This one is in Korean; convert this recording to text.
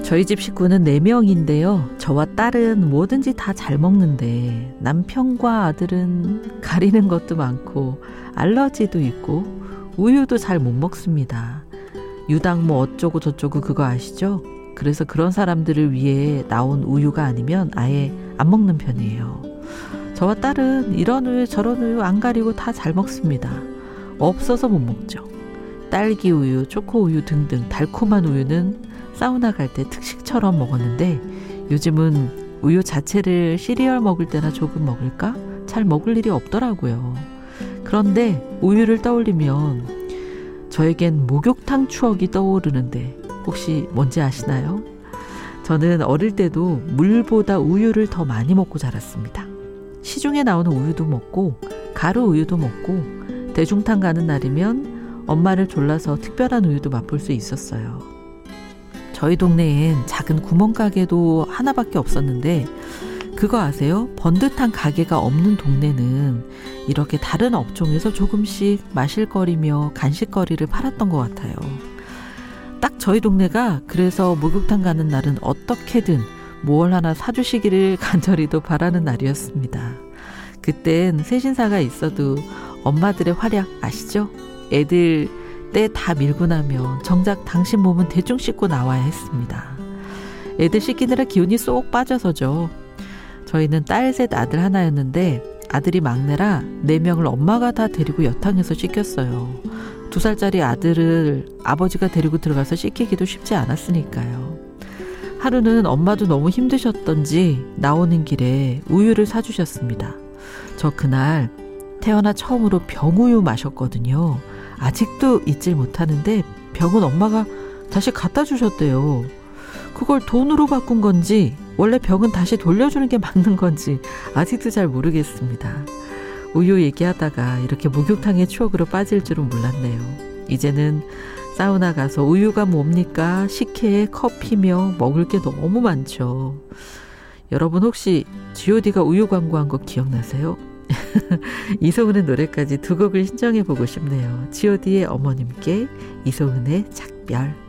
저희 집 식구는 4명인데요. 저와 딸은 뭐든지 다 잘 먹는데 남편과 아들은 가리는 것도 많고 알러지도 있고 우유도 잘 못 먹습니다. 유당 뭐 어쩌고 저쩌고 그거 아시죠? 그래서 그런 사람들을 위해 나온 우유가 아니면 아예 안 먹는 편이에요. 저와 딸은 이런 우유 저런 우유 안 가리고 다 잘 먹습니다. 없어서 못 먹죠. 딸기 우유, 초코 우유 등등 달콤한 우유는 사우나 갈 때 특식처럼 먹었는데 요즘은 우유 자체를 시리얼 먹을 때나 조금 먹을까? 잘 먹을 일이 없더라고요. 그런데 우유를 떠올리면 저에겐 목욕탕 추억이 떠오르는데 혹시 뭔지 아시나요? 저는 어릴 때도 물보다 우유를 더 많이 먹고 자랐습니다. 시중에 나오는 우유도 먹고 가루 우유도 먹고 대중탕 가는 날이면 엄마를 졸라서 특별한 우유도 맛볼 수 있었어요. 저희 동네엔 작은 구멍가게도 하나밖에 없었는데 그거 아세요? 번듯한 가게가 없는 동네는 이렇게 다른 업종에서 조금씩 마실거리며 간식거리를 팔았던 것 같아요. 딱 저희 동네가 그래서 목욕탕 가는 날은 어떻게든 뭘 하나 사주시기를 간절히도 바라는 날이었습니다. 그땐 새신사가 있어도 엄마들의 활약 아시죠? 애들 때 다 밀고 나면 정작 당신 몸은 대충 씻고 나와야 했습니다. 애들 씻기느라 기운이 쏙 빠져서죠. 저희는 딸 셋 아들 하나였는데 아들이 막내라 4명을 엄마가 다 데리고 여탕에서 씻겼어요. 2살짜리 아들을 아버지가 데리고 들어가서 씻기기도 쉽지 않았으니까요. 하루는 엄마도 너무 힘드셨던지 나오는 길에 우유를 사주셨습니다. 저 그날 태어나 처음으로 병우유 마셨거든요. 아직도 잊질 못하는데 병은 엄마가 다시 갖다 주셨대요. 그걸 돈으로 바꾼 건지 원래 병은 다시 돌려주는 게 맞는 건지 아직도 잘 모르겠습니다. 우유 얘기하다가 이렇게 목욕탕의 추억으로 빠질 줄은 몰랐네요. 이제는 사우나 가서 우유가 뭡니까? 식혜에 커피며 먹을 게 너무 많죠. 여러분 혹시 G.O.D가 우유 광고한 거 기억나세요? 이소은의 노래까지 2곡을 신청해보고 싶네요. G.O.D의 어머님께, 이소은의 작별.